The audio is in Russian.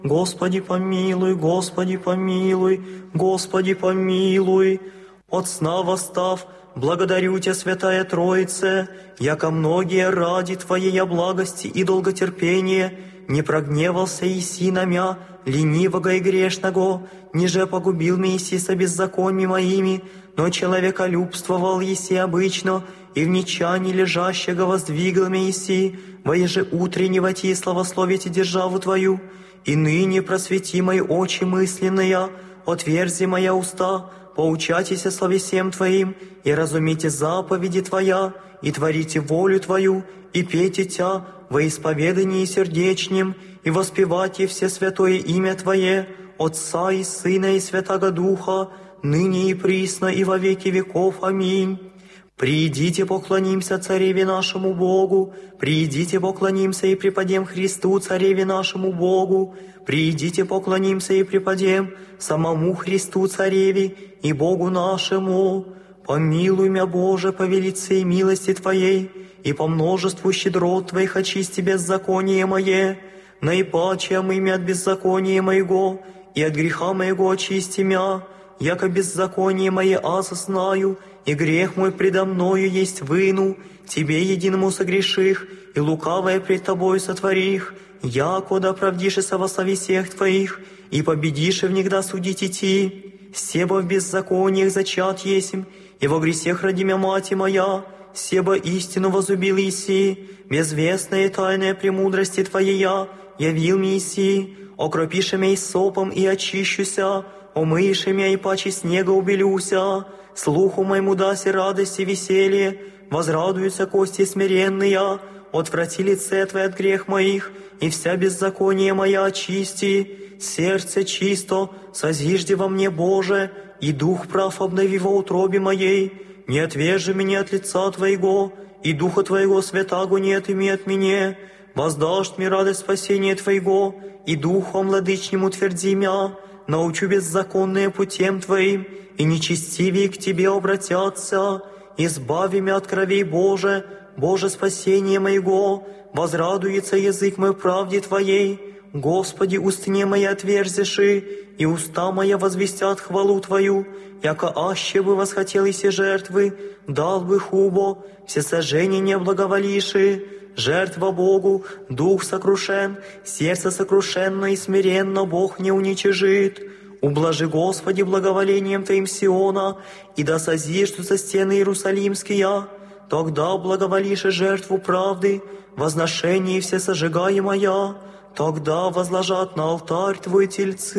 Господи помилуй, Господи помилуй, Господи помилуй. От сна восстав, благодарю Тебя, Святая Троице, яко многие ради Твоей благости и долготерпения не прогневался Иси на мя, ленивого и грешного, ниже погубил меня Иси со беззаконьми моими, но человеколюбствовал Иси обычно, и в нечании лежащего воздвигл меня Иси, во ежеутреннего Ти славословите державу Твою, и ныне просвети мои очи мысленные, отверзи моя уста, поучайтесь о славе всем Твоим, и разумейте заповеди Твоя, и творите волю Твою, и пейте Тя во исповедании сердечнем, и воспевайте все святое имя Твое, Отца и Сына и Святаго Духа, ныне и присно и во веки веков. Аминь. Приидите, поклонимся Цареве нашему Богу, приидите, поклонимся и преподем Христу, Цареве нашему Богу, приидите, поклонимся и преподем самому Христу, Цареве и Богу нашему. Помилуй мя, Боже, по велице милости Твоей, и по множеству щедрот Твоих очисти беззаконие мое, наипаче омыми от беззакония моего, и от греха моего очисти мя, яко беззаконие мое аза знаю, и грех мой предо мною есть выну, Тебе единому согреших, и лукавое пред Тобой сотворих, яко да оправдишься во славе всех Твоих, и победишь в них да судить идти. Себо в беззакониях зачат есмь, и во гресех роди мя мати моя, себо истину возлюбил Иси, безвестная и тайная премудрости Твоя явил мне Иси, окропиши мя исопом и очищуся, омыиши мя и паче снега убелюся, слуху моему даси радость и веселье, возрадуются кости смиренные, отврати лице Твое от грех моих, и вся беззаконие моя очисти, сердце чисто, созижди во мне, Боже, и дух прав обнови во утробе моей, не отвержи меня от лица Твоего, и Духа Твоего святаго не отыми от меня, воздашь мне радость спасения Твоего, и Духом владычним утверди мя, научу беззаконные путем Твоим, и нечестивее к Тебе обратятся. Избави меня от кровей, Боже, Боже, спасение моего, возрадуется язык мой в правде Твоей. Господи, устне мои отверзиши, и уста моя возвестят хвалу Твою, яко аще бы восхотелись и жертвы, дал бы хубо, все сожжения не благоволиши. Жертва Богу, дух сокрушен, сердце сокрушенно и смиренно Бог не уничижит. Ублажи, Господи, благоволением Твоим Сиона, и да созиждутся стены Иерусалимские, тогда благоволишь жертву правды, возношение все сожигаемая, тогда возложат на алтарь Твой тельцы.